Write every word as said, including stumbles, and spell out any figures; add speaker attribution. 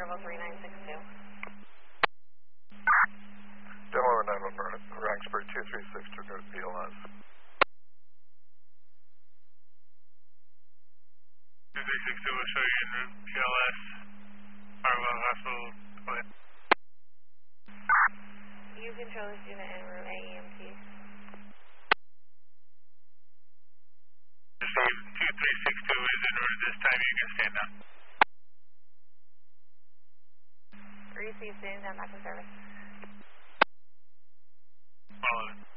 Speaker 1: Servo three nine six two.
Speaker 2: Delaware nine one one, Roxbury two three six two, go to P L S.
Speaker 3: two three six two will show you en route, P L S, Harwell Hospital, go ahead.
Speaker 1: You control this unit en route A E M T.
Speaker 3: Received two three six two is en route this time, you can stand down.
Speaker 1: Received, standing down, back in service.
Speaker 3: All of it.